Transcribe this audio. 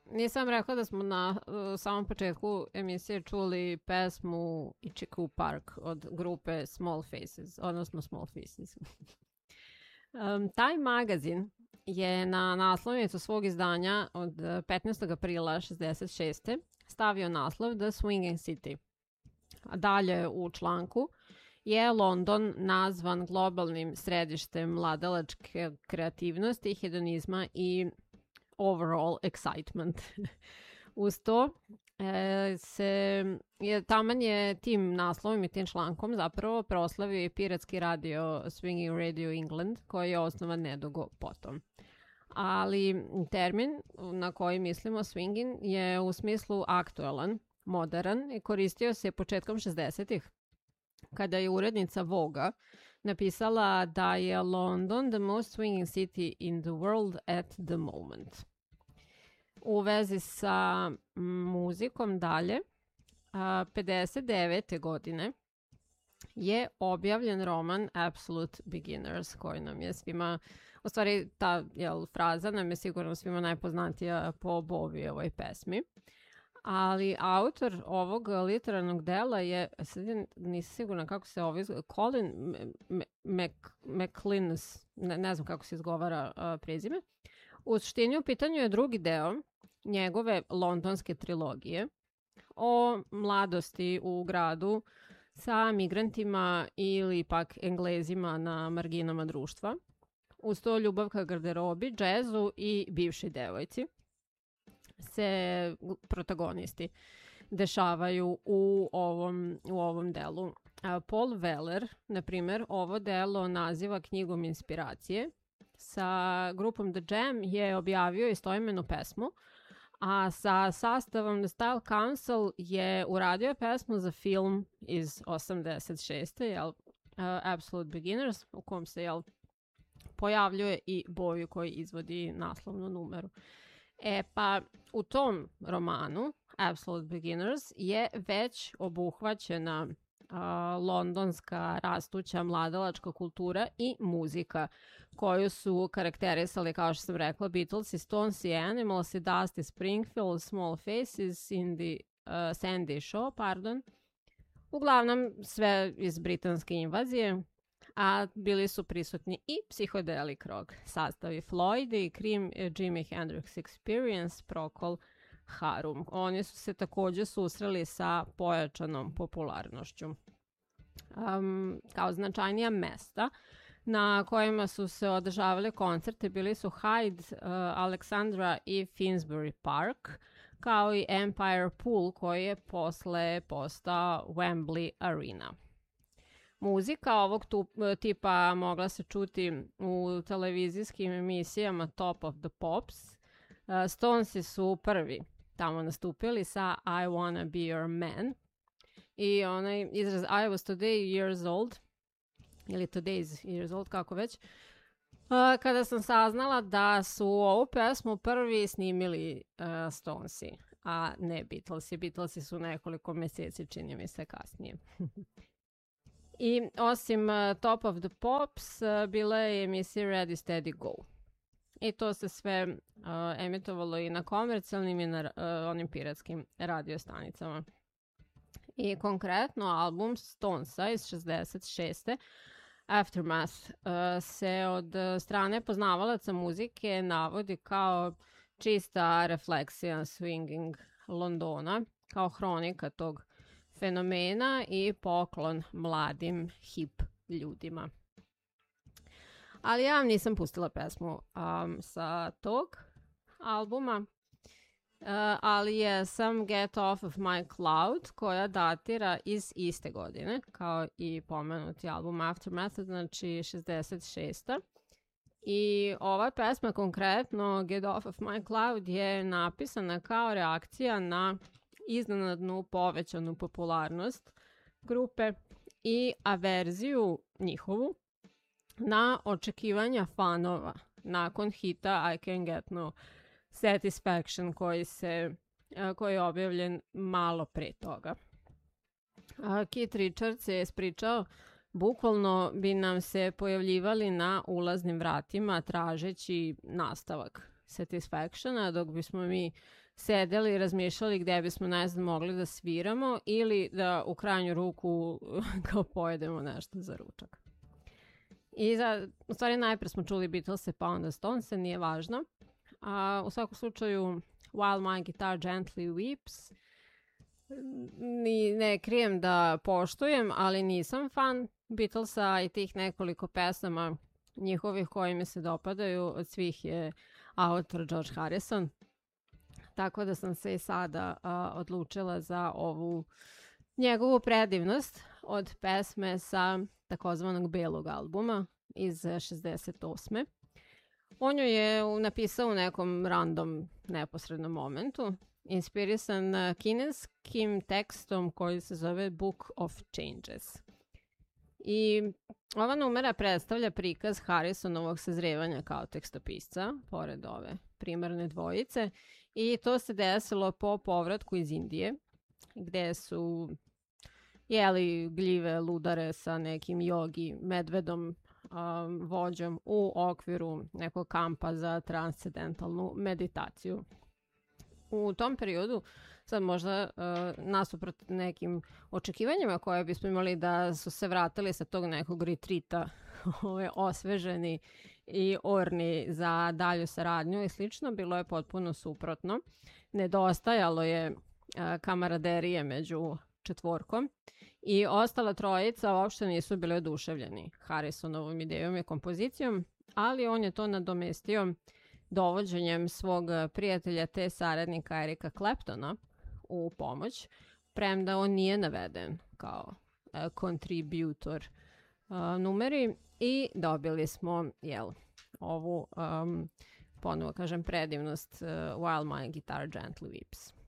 Nisam rekla da smo na samom početku emisije čuli pesmu Ichiku Park od grupe Small Faces, odnosno Small Faces. Taj magazin je na naslovnicu svog izdanja od 15. aprila 1966. stavio naslov The Swinging City. A dalje u članku je London nazvan globalnim središtem mladalačke kreativnosti, hedonizma i overall excitement. Uz to taman je tim naslovom i tim člankom zapravo proslavio i piratski radio Swinging Radio England, koji je osnovan nedugo potom. Ali termin na koji mislimo swinging je u smislu aktualan, modern i koristio se početkom 60-ih, kada je urednica Voga napisala da je London the most swinging city in the world at the moment. U vezi sa muzikom dalje, 59. godine je objavljen roman Absolute Beginners, koji nam je svima, u stvari ta fraza nam je sigurno svima najpoznatija po Bovijevoj pesmi. Ali autor ovog literarnog dela je, nisam sigurna kako se ovo izgleda, Colin McLinnis, ne znam kako se izgovara prezime. U suštini u pitanju je drugi deo njegove londonske trilogije o mladosti u gradu sa migrantima ili pak Englezima na marginama društva. Uz to ljubav ka garderobi, džezu i bivšoj devojci se protagonisti dešavaju u ovom delu. Paul Weller, na primjer, ovo delo naziva knjigom inspiracije. Sa grupom The Jam je objavio istoimenu pesmu, a sa sastavom The Style Council je uradio pesmu za film iz 86. Absolute Beginners, u kom se pojavljuje i Boju koji izvodi naslovnu numeru. Pa u tom romanu Absolute Beginners je već obuhvaćena londonska rastuća mladalačka kultura i muzika koju su karakterisali, kao što sam rekla, Beatlesi, Stonesi, Animalsi, Dusty Springfield, Small Faces, Sandy Shaw, uglavnom sve iz britanske invazije, a bili su prisutni i Psychedelic rock, sastavi Floyd, Cream, Jimi Hendrix Experience, Procol Harum. Oni su se također susreli sa pojačanom popularnošću. Kao značajnija mesta na kojima su se održavali koncerte bili su Hyde, Alexandra i Finsbury Park, kao i Empire Pool koji je posle postao Wembley Arena. Muzika ovog tipa mogla se čuti u televizijskim emisijama Top of the Pops. Stonesi su prvi tamo nastupili sa I Wanna Be Your Man. I onaj izraz I was today years old, ili today's years old, kako već, kada sam saznala da su ovu pesmu prvi snimili Stonesi, a ne Beatlesi. Beatlesi su nekoliko mjeseci, čini mi se, kasnije. I osim Top of the Pops, bila je emisija Ready, Steady, Go. I to se sve emitovalo i na komercijalnim i na onim piratskim radiostanicama. I konkretno album Stonesa iz 66. Aftermath se od strane poznavalaca muzike navodi kao čista refleksija swinging Londona, kao hronika tog fenomena i poklon mladim hip ljudima. Ali ja vam nisam pustila pesmu sa tog albuma, ali jesam Get Off of My Cloud, koja datira iz iste godine, kao i pomenuti album Aftermath, znači 66. I ova pesma konkretno, Get Off of My Cloud, je napisana kao reakcija na iznenadnu povećanu popularnost grupe i averziju njihovu na očekivanja fanova nakon hita I Can Get No Satisfaction koji je objavljen malo pre toga. Keith Richards je ispričao, bukvalno bi nam se pojavljivali na ulaznim vratima tražeći nastavak Satisfactiona, dok bismo mi sedeli i razmišljali gde bismo najzad mogli da sviramo ili da u krajnju ruku kao pojedemo nešto za ručak. U stvari najpre smo čuli Beatlese pa onda Stonese, nije važno. A u svakom slučaju While My Guitar Gently Weeps ne krijem da poštujem, ali nisam fan Beatlesa i tih nekoliko pesama njihovih koji mi se dopadaju. Od svih je autor George Harrison. Tako da sam se i sada odlučila za ovu njegovu predivnost od pesme sa takozvanog belog albuma iz 68. On ju je napisao u nekom random neposrednom momentu, inspirisan kineskim tekstom koji se zove Book of Changes. I ova numera predstavlja prikaz Harrisonovog sazrevanja kao tekstopisca, pored ove primarne dvojice, i to se desilo po povratku iz Indije, gde su jeli gljive ludare sa nekim jogi medvedom vođom u okviru nekog kampa za transcendentalnu meditaciju. U tom periodu, sad možda nasuprot nekim očekivanjima koje bismo imali da su se vratili sa tog nekog retrita osveženi i orni za dalju saradnju i slično, bilo je potpuno suprotno. Nedostajalo je kamaraderije među četvorkom i ostala trojica uopšte nisu bili oduševljeni Harrisonovom idejom i kompozicijom, ali on je to nadomestio dovođenjem svog prijatelja te saradnika Erika Claptona u pomoć, premda on nije naveden kao kontributor numeri, i dobili smo ovu ponovo kažem predivnost While My Guitar Gently Weeps.